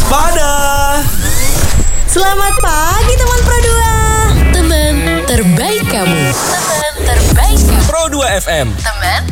Waspada. Selamat pagi teman Pro 2. Teman terbaik kamu. Pro 2 FM. Teman